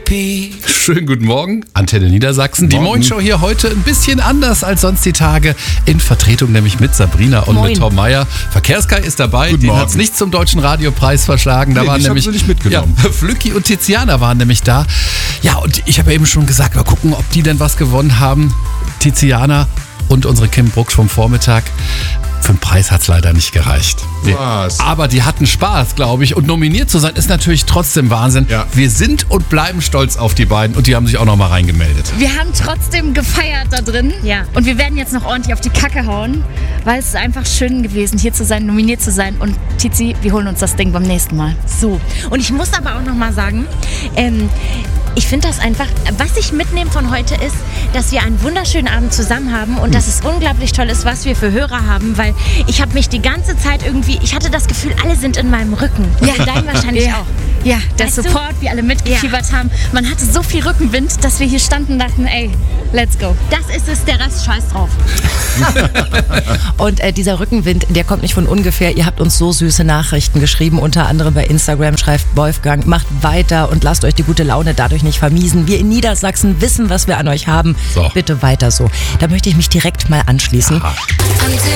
Therapie. Schönen guten Morgen, Antenne Niedersachsen. Die Morgen. Morgenshow hier heute ein bisschen anders als sonst die Tage. In Vertretung nämlich mit Sabrina und mit Tom Meyer. Verkehrskai ist dabei, Guten den Morgen. hat es nicht zum Deutschen Radiopreis verschlagen. Da Nee, waren ich hab nämlich sie nicht mitgenommen. Ja, Flücki und Tiziana waren nämlich da. Ja, und ich habe ja eben schon gesagt, mal gucken, ob die denn was gewonnen haben. Tiziana und unsere Kim Brucksch vom Vormittag. Für den Preis hat es leider nicht gereicht. Was? Aber die hatten Spaß, glaube ich. Und nominiert zu sein ist natürlich trotzdem Wahnsinn. Ja. Wir sind und bleiben stolz auf die beiden. Und die haben sich auch noch mal reingemeldet. Wir haben trotzdem gefeiert da drin. Ja. Und wir werden jetzt noch ordentlich auf die Kacke hauen, weil es ist einfach schön gewesen, hier zu sein, nominiert zu sein. Und Tizi, wir holen uns das Ding beim nächsten Mal. So, und ich muss aber auch noch mal sagen, ich finde das einfach, was ich mitnehme von heute ist, dass wir einen wunderschönen Abend zusammen haben und dass es unglaublich toll ist, was wir für Hörer haben, weil ich habe mich die ganze Zeit irgendwie, ich hatte das Gefühl, alle sind in meinem Rücken. Ja, dein wahrscheinlich auch. Ja, der Weißt du? Support, wie alle mitgefiebert haben. Man hatte so viel Rückenwind, dass wir hier standen und dachten, ey, let's go. Das ist es, der Rest scheiß drauf. Und dieser Rückenwind, der kommt nicht von ungefähr. Ihr habt uns so süße Nachrichten geschrieben, unter anderem bei Instagram schreibt Wolfgang, macht weiter und lasst euch die gute Laune dadurch nicht vermiesen. Wir in Niedersachsen wissen, was wir an euch haben. So. Bitte weiter so. Da möchte ich mich direkt mal anschließen. Aha. Antenne